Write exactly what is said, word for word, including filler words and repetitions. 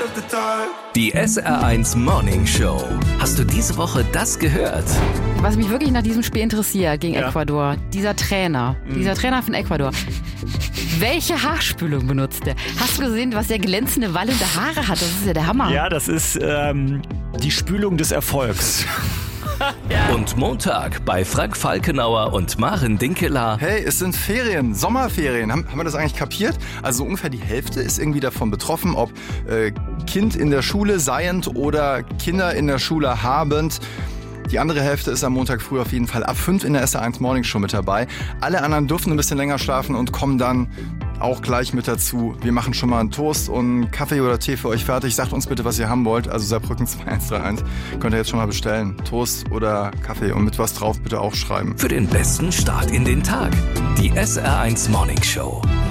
Die S R eins Morning Show. Hast du diese Woche das gehört? Was mich wirklich nach diesem Spiel interessiert gegen Ja. Ecuador, dieser Trainer, mhm. dieser Trainer von Ecuador. Welche Haarspülung benutzt der? Hast du gesehen, was der glänzende, wallende Haare hat? Das ist ja der Hammer. Ja, das ist ähm, die Spülung des Erfolgs. Und Montag bei Frank Falkenauer und Maren Dinkeler. Hey, es sind Ferien, Sommerferien. Haben, haben wir das eigentlich kapiert? Also ungefähr die Hälfte ist irgendwie davon betroffen, ob äh, Kind in der Schule seiend oder Kinder in der Schule habend. Die andere Hälfte ist am Montag früh auf jeden Fall ab fünf in der S R eins Morning Show mit dabei. Alle anderen dürfen ein bisschen länger schlafen und kommen dann auch gleich mit dazu. Wir machen schon mal einen Toast und Kaffee oder Tee für euch fertig. Sagt uns bitte, was ihr haben wollt. Also Saarbrücken zwei eins drei eins könnt ihr jetzt schon mal bestellen. Toast oder Kaffee und mit was drauf bitte auch schreiben. Für den besten Start in den Tag. Die S R eins Morning Show.